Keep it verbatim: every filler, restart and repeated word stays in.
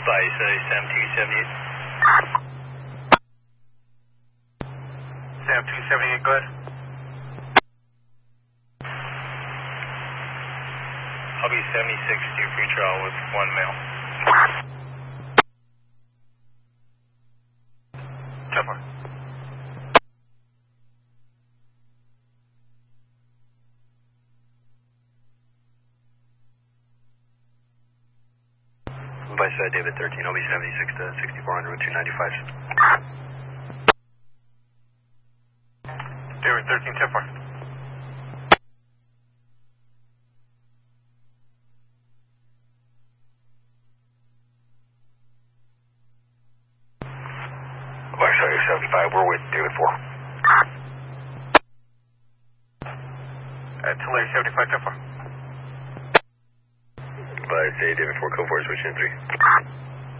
Vice, uh, Sam two seventy-eight. Sam two seventy-eight, go ahead. I'll be seventy-six due pre-trial with one male. ten four. Vice, uh, David thirteen, I'll be seventy-six to sixty-four on route two ninety-five. David thirteen, ten four. Vice, uh, seventy-five, we're with David four. Uh, Tulare seventy-five, ten four. Vice, uh, David four, code four, switching three.